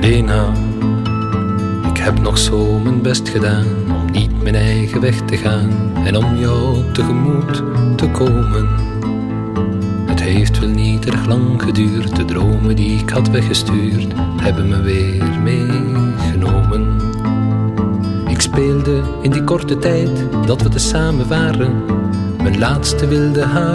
Lena, ik heb nog zo mijn best gedaan om niet mijn eigen weg te gaan en om jou tegemoet te komen. Het heeft wel niet erg lang geduurd, de dromen die ik had weggestuurd hebben me weer meegenomen. Ik speelde in die korte tijd dat we te samen waren mijn laatste wilde haar